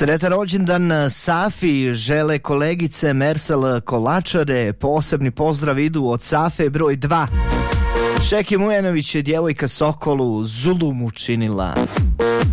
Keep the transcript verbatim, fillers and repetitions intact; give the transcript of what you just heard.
Sretan rođendan Safi žele kolegice Mersal Kolačare. Posebni pozdrav idu od Safe broj dva. Šeki Mujanović je djevojka Sokolu zulum učinila.